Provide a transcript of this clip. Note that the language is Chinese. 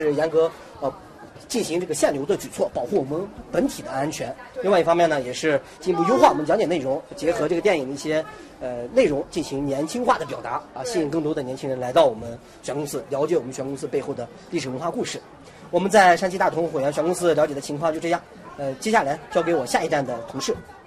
是严格进行这个限流的举措，保护我们本体的安全。另外一方面呢，也是进一步优化我们讲解内容，结合这个电影的一些内容进行年轻化的表达啊，吸引更多的年轻人来到我们玄公司，了解我们玄公司背后的历史文化故事。我们在山西大同火源玄公司了解的情况就这样，接下来交给我下一站的同事。